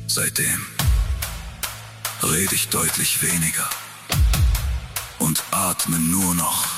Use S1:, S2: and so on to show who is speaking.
S1: Seitdem rede ich deutlich weniger und atme nur noch.